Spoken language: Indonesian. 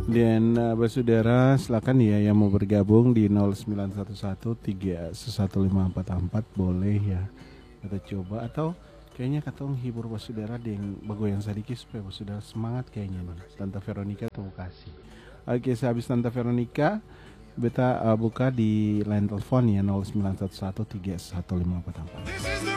Dan bersaudara silakan ya yang mau bergabung di 0911 31544 boleh ya. Kita coba atau kayaknya katong hibur bersaudara dengan bagoyang sedikit supaya bersaudara semangat kayaknya nih. Tante Veronica tuh kasih. Oke, sehabis Tante Veronica beta buka di line telepon ya 0911 31544.